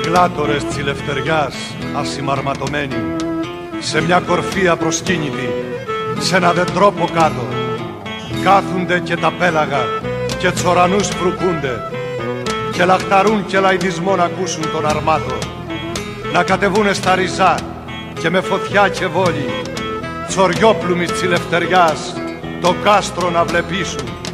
γλάτορες της Ελευθεριάς ασημαρματωμένοι, σε μια κορφή απροσκύνητη, σε ένα δεντρόπο κάτω, κάθουνται και τα πέλαγα και τσορανούς φρουκούνται και λαχταρούν και λαϊδισμό να ακούσουν τον αρμάτο, να κατεβούνε στα ριζά και με φωτιά και βόλη τσοριόπλουμης της Ελευθεριάς το κάστρο να βλεπίσουν.